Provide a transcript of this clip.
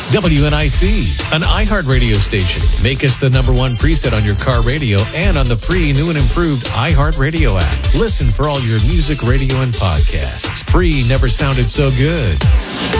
WNIC, an iHeart radio station. Make us the #1 preset on your car radio and on the free new and improved iHeart Radio app. Listen for all your music, radio, and podcasts. Free never sounded so good.